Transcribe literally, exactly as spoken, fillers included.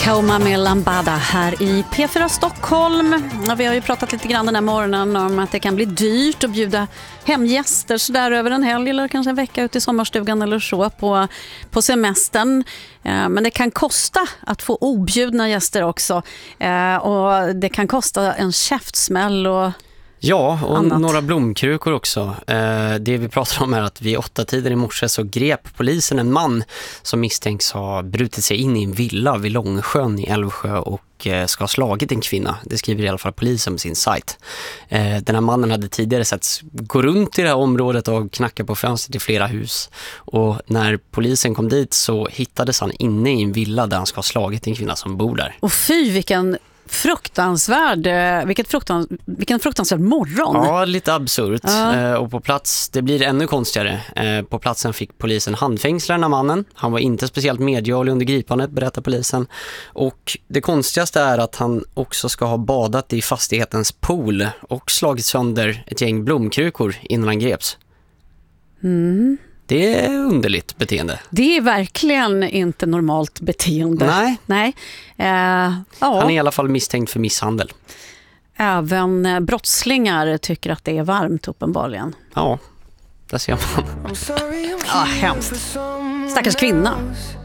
Kauma med Lambada här i P fyra Stockholm. Ja, vi har ju pratat lite grann den här morgonen om att det kan bli dyrt att bjuda hem gäster så där över en helg eller kanske en vecka ut i sommarstugan eller så på, på semestern. Eh, men det kan kosta att få objudna gäster också. Eh, och det kan kosta en käftsmäll och Ja, och annat. Några blomkrukor också. Eh, det vi pratar om är att vid åtta tider i morse så grep polisen en man som misstänks ha brutit sig in i en villa vid Långsjön i Älvsjö och eh, ska ha slagit en kvinna. Det skriver i alla fall polisen på sin sajt. Eh, den här mannen hade tidigare setts gå runt i det här området och knacka på fönstret i flera hus. Och när polisen kom dit så hittades han inne i en villa där han ska ha slagit en kvinna som bor där. Och fy, vilken fruktansvärd, vilket fruktans, vilken fruktansvärd morgon. Ja, lite absurt. Ja. Eh, och på plats, det blir ännu konstigare. Eh, på platsen fick polisen handfängsla den här mannen. Han var inte speciellt medgörlig under gripandet, berättar polisen. Och det konstigaste är att han också ska ha badat i fastighetens pool och slagit sönder ett gäng blomkrukor innan han greps. Mm. Det är underligt beteende. Det är verkligen inte normalt beteende. Nej. Nej. Eh, ja. Han är i alla fall misstänkt för misshandel. Även brottslingar tycker att det är varmt uppenbarligen. Ja, där ser man. Ja, hemskt. Stackars kvinna.